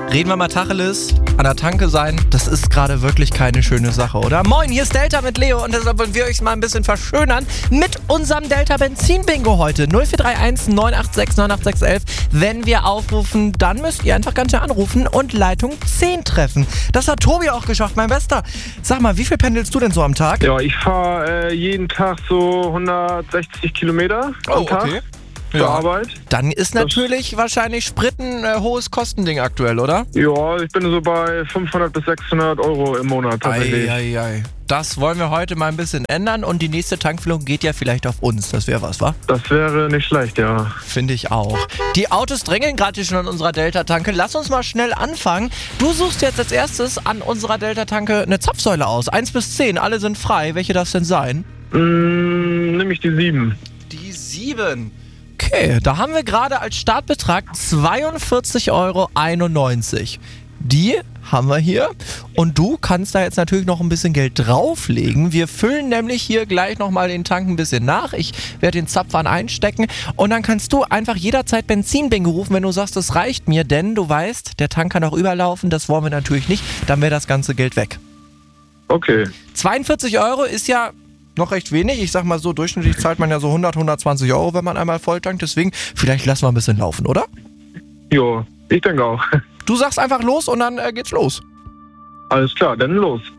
Reden wir mal Tacheles, an der Tanke sein, das ist gerade wirklich keine schöne Sache, oder? Moin, hier ist Delta mit Leo und deshalb wollen wir euch mal ein bisschen verschönern mit unserem Delta Benzin Bingo heute. 0431 986 98611. Wenn wir aufrufen, dann müsst ihr einfach ganz schnell anrufen und Leitung 10 treffen. Das hat Tobi auch geschafft, mein Bester. Sag mal, wie viel pendelst du denn so am Tag? Ja, ich fahre jeden Tag so 160 Kilometer am Tag. Okay. Zur Arbeit. Dann ist natürlich wahrscheinlich Sprit ein hohes Kostending aktuell, oder? Ja, ich bin so bei 500 bis 600 Euro im Monat tatsächlich. Ei. Das wollen wir heute mal ein bisschen ändern und die nächste Tankfüllung geht ja vielleicht auf uns. Das wäre was, wa? Das wäre nicht schlecht, ja. Finde ich auch. Die Autos drängeln gerade hier schon an unserer Delta-Tanke. Lass uns mal schnell anfangen. Du suchst jetzt als erstes an unserer Delta-Tanke eine Zapfsäule aus. 1 bis 10, alle sind frei. Welche darf es denn sein? Nehme ich die 7. Die 7. Okay, da haben wir gerade als Startbetrag 42,91 Euro. Die haben wir hier. Und du kannst da jetzt natürlich noch ein bisschen Geld drauflegen. Wir füllen nämlich hier gleich nochmal den Tank ein bisschen nach. Ich werde den Zapfhahn einstecken. Und dann kannst du einfach jederzeit Benzin-Bingo rufen, wenn du sagst, das reicht mir. Denn du weißt, der Tank kann auch überlaufen. Das wollen wir natürlich nicht. Dann wäre das ganze Geld weg. Okay. 42 Euro ist ja noch recht wenig. Ich sag mal so, durchschnittlich zahlt man ja so 100, 120 Euro, wenn man einmal volltankt. Deswegen, vielleicht lassen wir ein bisschen laufen, oder? Jo, ich denke auch. Du sagst einfach los und dann geht's los. Alles klar, dann los.